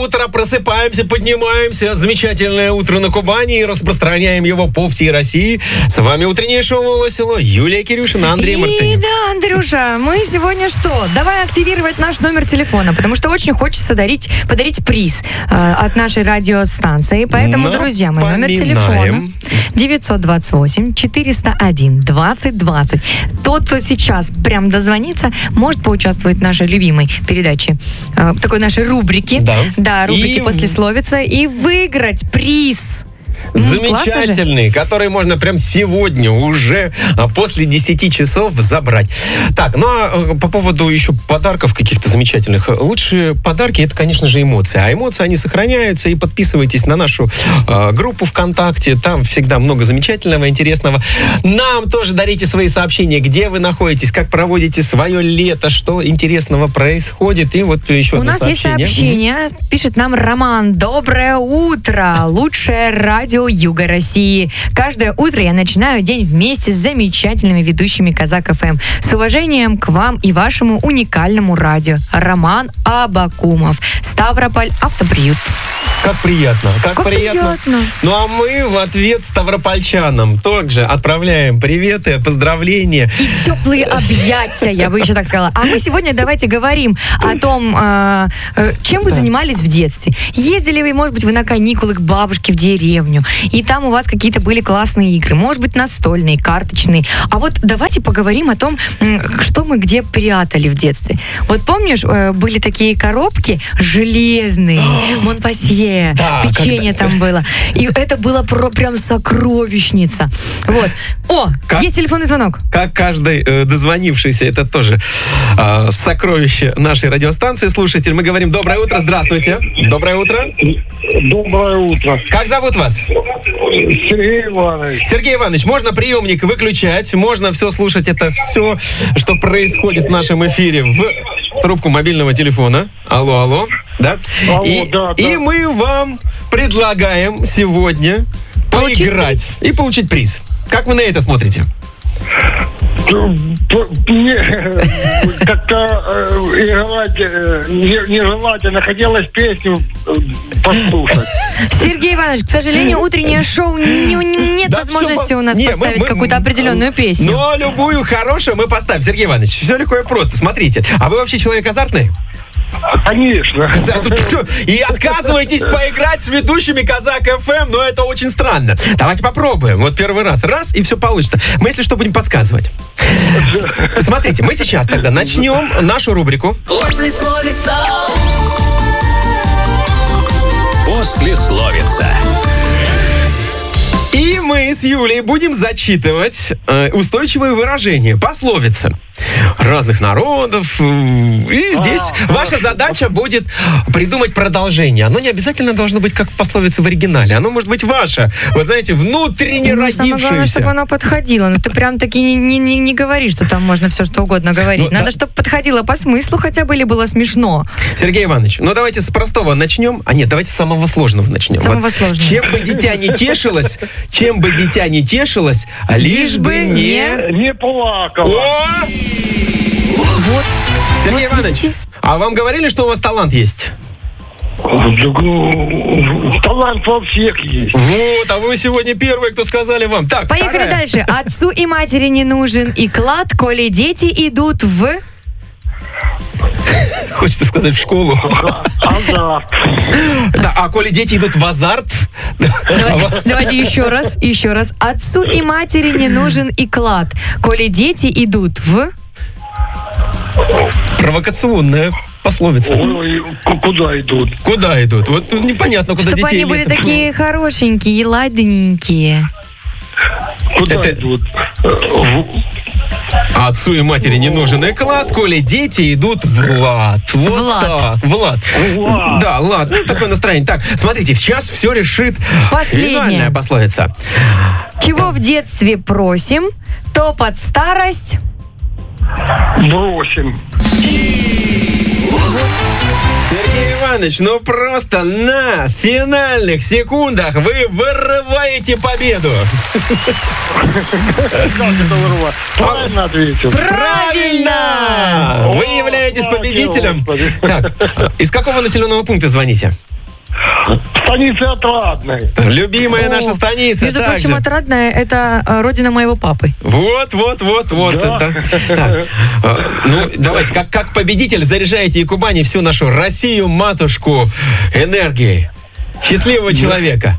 утро, просыпаемся, поднимаемся. Замечательное утро на Кубани и распространяем его по всей России. С вами утреннее шоу «Волосело». Юлия Кирюшина, Андрей Мартынюк. Да, Андрюша, мы сегодня что? Давай активировать наш номер телефона, потому что очень хочется подарить приз от нашей радиостанции. Поэтому, друзья, мой номер телефона 928-401-2020. Тот, кто сейчас прям дозвонится, может поучаствовать в нашей любимой передаче, такой нашей рубрики. Да, рубрики «Послесловица», и выиграть приз. Замечательный, который можно прям сегодня уже после 10 часов забрать. Так, ну а по поводу еще подарков каких-то замечательных. Лучшие подарки — это, конечно же, эмоции. А эмоции, они сохраняются. И подписывайтесь на нашу группу ВКонтакте. Там всегда много замечательного, интересного. Нам тоже дарите свои сообщения, где вы находитесь, как проводите свое лето, что интересного происходит. И вот еще одно сообщение. У нас есть сообщение. Пишет нам Роман. Доброе утро. Лучшее радио Юга России. Каждое утро я начинаю день вместе с замечательными ведущими Казак ФМ. С уважением к вам и вашему уникальному радио. Роман Абакумов. Ставрополь, автоприют. Как приятно, как приятно. Ну а мы в ответ ставропольчанам также отправляем приветы, поздравления. И теплые объятия, я бы еще так сказала. А мы сегодня давайте говорим о том, чем вы занимались в детстве. Ездили вы, может быть, вы на каникулы к бабушке в деревню, и там у вас какие-то были классные игры, может быть, настольные, карточные. А вот давайте поговорим о том, что мы где прятали в детстве. Вот помнишь, были такие коробки железные, Монпассье, печенье там было. И это было прям сокровищница. Вот. Есть телефонный звонок. Как каждый дозвонившийся, это тоже сокровище нашей радиостанции. Слушатель, мы говорим доброе утро, здравствуйте. Доброе утро. Доброе утро. Как зовут вас? Сергей Иванович. Сергей Иванович, можно приемник выключать, можно все слушать, это все, что происходит в нашем эфире, в трубку мобильного телефона. Алло. Да? И мы вам предлагаем сегодня поиграть и получить приз. Как вы на это смотрите? Как-то играть нежелательно. Хотелось песню послушать. Сергей Иванович, к сожалению, утреннее шоу нет возможности у нас поставить какую-то определенную песню. Но любую хорошую мы поставим. Сергей Иванович, все легко и просто. Смотрите, а вы вообще человек азартный? Конечно. И отказываетесь поиграть с ведущими Казак ФМ, но это очень странно. Давайте попробуем. Вот первый раз. Раз, и все получится. Мы, если что, будем подсказывать. Смотрите, мы сейчас тогда начнем нашу рубрику. Послесловица. И мы с Юлей будем зачитывать устойчивые выражения, пословицы разных народов. И здесь ваша задача будет придумать продолжение. Оно не обязательно должно быть как в пословице в оригинале. Оно может быть ваше. Вот знаете, внутренне родившееся. Самое главное, чтобы оно подходило. Но ты прям таки не говори, что там можно все что угодно говорить. Надо, чтобы подходило по смыслу хотя бы или было смешно. Сергей Иванович, давайте с простого начнем. Давайте с самого сложного начнем. Самого сложного. Чем бы дитя не тешилось, лишь бы не плакало. Вот. Сергей Иванович, а вам говорили, что у вас талант есть? Талант во всех есть. Вот, а вы сегодня первые, кто сказали вам. Так, поехали дальше. Отцу и матери не нужен и клад, коли дети идут в... Хочется сказать, в школу. Азарт. Да, а коли дети идут в азарт... Давайте еще раз. Отцу и матери не нужен и клад, коли дети идут в... Провокационная пословица. Ой, куда идут? Куда идут? Вот непонятно, куда детей. Чтобы они были такие хорошенькие и ладненькие. Куда идут? А отцу и матери не нужен и клад, коли дети идут в лад. Вот так. Влад. Да, лад. Такое настроение. Так, смотрите, сейчас все решит финальная пословица. Чего в детстве просим, то под старость... бросим. Сергей Иванович, просто на финальных секундах вы вырываете победу. Как это вырывать? Правильно ответил. Правильно! Вы являетесь победителем. Так, из какого населенного пункта звоните? Станицы Отрадной. Любимая наша станица. Между также. прочим, Отрадная — это родина моего папы. Вот. Да. Так. Ну, давайте, как победитель, заряжайте и Кубани всю нашу Россию, матушку, энергией. Счастливого человека.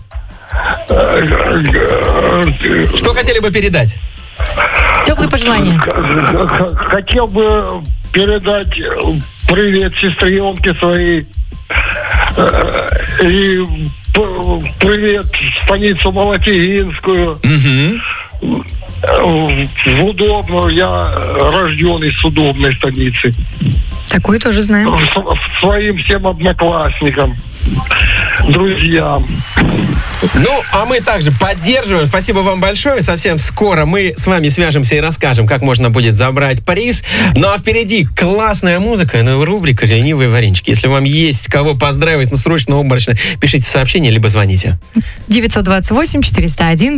Что хотели бы передать? Теплые пожелания. Хотел бы передать привет сестренке своей и привет в станицу Молотигинскую. В Удобную. Я рожденный с Удобной станицы. Такую тоже знаем. Своим всем одноклассникам, друзьям. Ну, а мы также поддерживаем. Спасибо вам большое. Совсем скоро мы с вами свяжемся и расскажем, как можно будет забрать приз. Ну, а впереди классная музыка и рубрика «Ленивые варенчики». Если вам есть кого поздравить, ну, срочно, обморочно, пишите сообщение, либо звоните. 928-401